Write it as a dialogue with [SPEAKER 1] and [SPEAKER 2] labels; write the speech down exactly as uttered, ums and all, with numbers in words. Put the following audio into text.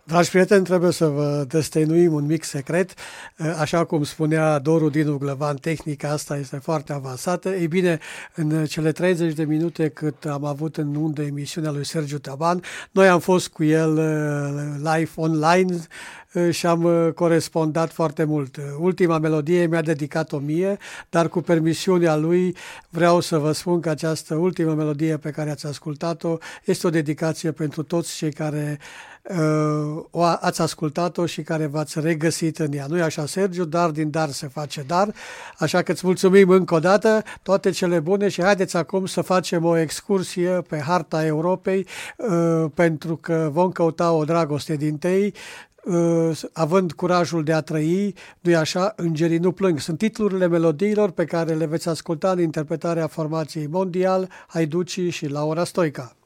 [SPEAKER 1] Dragi prieteni, trebuie să vă destăinuim un mic secret. Așa cum spunea Doru Dinu Glăvan, tehnica asta este foarte avansată. Ei bine, în cele treizeci de minute cât am avut în undă emisiunea lui Sergiu Taban, noi am fost cu el live online și am corespondat foarte mult. Ultima melodie mi-a dedicat-o mie, dar cu permisiunea lui vreau să vă spun că această ultimă melodie pe care ați ascultat-o este o dedicație pentru toți cei care o ați ascultat-o și care v-ați regăsit în ea. Nu-i așa, Sergiu? Dar din dar se face dar, așa că îți mulțumim încă o dată, toate cele bune și haideți acum să facem o excursie pe harta Europei, pentru că vom căuta o dragoste din tei, având curajul de a trăi, nu-i așa, îngerii nu plâng. Sunt titlurile melodiilor pe care le veți asculta în interpretarea formației Mondial, Haiducii și Laura Stoica.